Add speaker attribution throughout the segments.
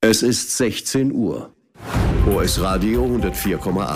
Speaker 1: Es ist 16 Uhr. OS Radio 104,8.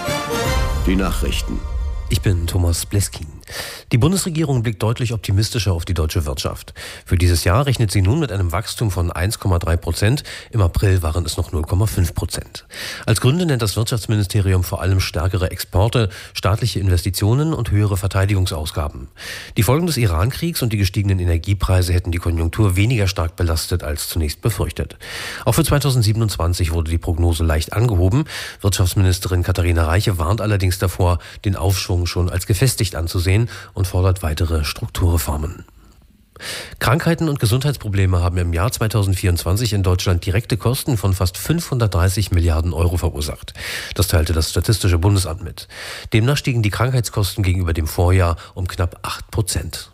Speaker 1: Die Nachrichten.
Speaker 2: Ich bin Thomas Bleskin. Die Bundesregierung blickt deutlich optimistischer auf die deutsche Wirtschaft. Für dieses Jahr rechnet sie nun mit einem Wachstum von 1,3%. Im April waren es noch 0,5%. Als Gründe nennt das Wirtschaftsministerium vor allem stärkere Exporte, staatliche Investitionen und höhere Verteidigungsausgaben. Die Folgen des Iran-Kriegs und die gestiegenen Energiepreise hätten die Konjunktur weniger stark belastet als zunächst befürchtet. Auch für 2027 wurde die Prognose leicht angehoben. Wirtschaftsministerin Katharina Reiche warnt allerdings davor, den Aufschwung schon als gefestigt anzusehen und fordert weitere Strukturreformen. Krankheiten und Gesundheitsprobleme haben im Jahr 2024 in Deutschland direkte Kosten von fast 530 Milliarden Euro verursacht. Das teilte das Statistische Bundesamt mit. Demnach stiegen die Krankheitskosten gegenüber dem Vorjahr um knapp 8%.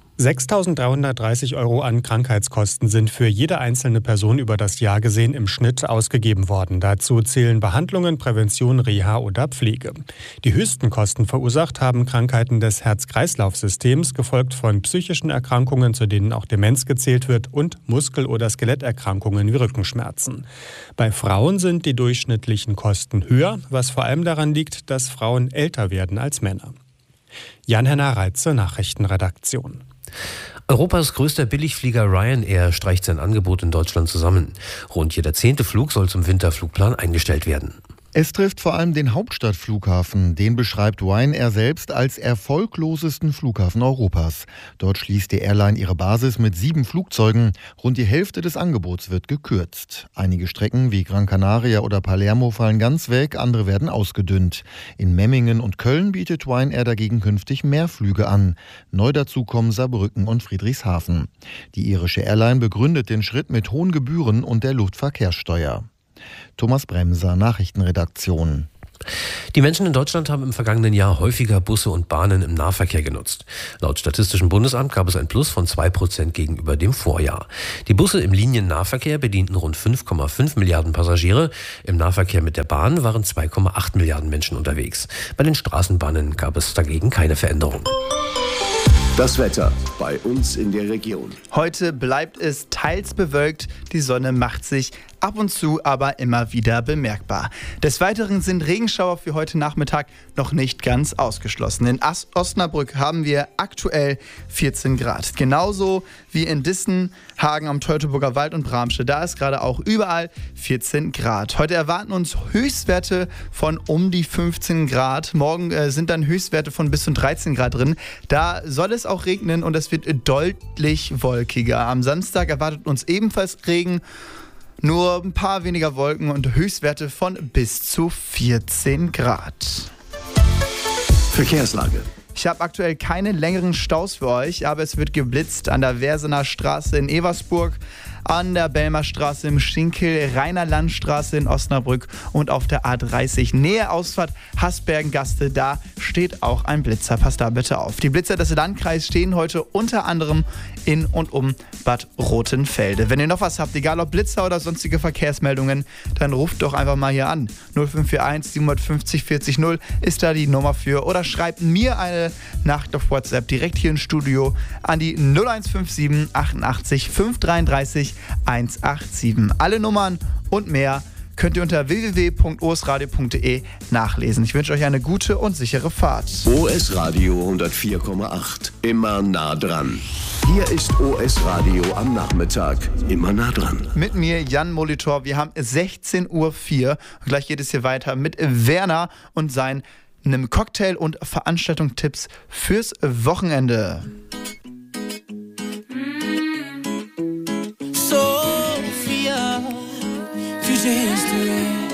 Speaker 3: 6.330 Euro an Krankheitskosten sind für jede einzelne Person über das Jahr gesehen im Schnitt ausgegeben worden. Dazu zählen Behandlungen, Prävention, Reha oder Pflege. Die höchsten Kosten verursacht haben Krankheiten des Herz-Kreislauf-Systems, gefolgt von psychischen Erkrankungen, zu denen auch Demenz gezählt wird, und Muskel- oder Skeletterkrankungen wie Rückenschmerzen. Bei Frauen sind die durchschnittlichen Kosten höher, was vor allem daran liegt, dass Frauen älter werden als Männer. Jan-Henner Reitze, Nachrichtenredaktion.
Speaker 2: Europas größter Billigflieger Ryanair streicht sein Angebot in Deutschland zusammen. Rund jeder 10. Flug soll zum Winterflugplan eingestellt werden.
Speaker 4: Es trifft vor allem den Hauptstadtflughafen. Den beschreibt Ryanair selbst als erfolglosesten Flughafen Europas. Dort schließt die Airline ihre Basis mit 7 Flugzeugen. Rund die Hälfte des Angebots wird gekürzt. Einige Strecken wie Gran Canaria oder Palermo fallen ganz weg, andere werden ausgedünnt. In Memmingen und Köln bietet Ryanair dagegen künftig mehr Flüge an. Neu dazu kommen Saarbrücken und Friedrichshafen. Die irische Airline begründet den Schritt mit hohen Gebühren und der Luftverkehrssteuer. Thomas Bremser, Nachrichtenredaktion.
Speaker 2: Die Menschen in Deutschland haben im vergangenen Jahr häufiger Busse und Bahnen im Nahverkehr genutzt. Laut Statistischem Bundesamt gab es ein Plus von 2% gegenüber dem Vorjahr. Die Busse im Liniennahverkehr bedienten rund 5,5 Milliarden Passagiere. Im Nahverkehr mit der Bahn waren 2,8 Milliarden Menschen unterwegs. Bei den Straßenbahnen gab es dagegen keine Veränderung.
Speaker 1: Das Wetter bei uns in der Region.
Speaker 5: Heute bleibt es teils bewölkt, die Sonne macht sich ab und zu aber immer wieder bemerkbar. Des Weiteren sind Regenschauer für heute Nachmittag noch nicht ganz ausgeschlossen. In Osnabrück haben wir aktuell 14 Grad. Genauso wie in Dissen, Hagen am Teutoburger Wald und Bramsche. Da ist gerade auch überall 14 Grad. Heute erwarten uns Höchstwerte von um die 15 Grad. Morgen sind dann Höchstwerte von bis zu 13 Grad drin. Da soll es auch regnen und es wird deutlich wolkiger. Am Samstag erwartet uns ebenfalls Regen. Nur ein paar weniger Wolken und Höchstwerte von bis zu 14 Grad.
Speaker 1: Verkehrslage.
Speaker 5: Ich habe aktuell keine längeren Staus für euch, aber es wird geblitzt an der Versener Straße in Eversburg, an der Belmer Straße im Schinkel, Rainer Landstraße in Osnabrück und auf der A30 Nähe Ausfahrt Hasbergen-Gaste. Da steht auch ein Blitzer. Passt da bitte auf. Die Blitzer des Landkreises stehen heute unter anderem in und um Bad Rotenfelde. Wenn ihr noch was habt, egal ob Blitzer oder sonstige Verkehrsmeldungen, dann ruft doch einfach mal hier an. 0541 750 40 0 ist da die Nummer für. Oder schreibt mir eine Nachricht auf WhatsApp direkt hier im Studio an die 0157 88 533 187. Alle Nummern und mehr könnt ihr unter www.osradio.de nachlesen. Ich wünsche euch eine gute und sichere Fahrt.
Speaker 1: OS Radio 104,8. Immer nah dran. Hier ist OS Radio am Nachmittag. Immer nah dran.
Speaker 5: Mit mir Jan Molitor. Wir haben 16.04 Uhr. Und gleich geht es hier weiter mit Werner und seinen Cocktail- und Veranstaltungstipps fürs Wochenende.
Speaker 6: Sophia, future history.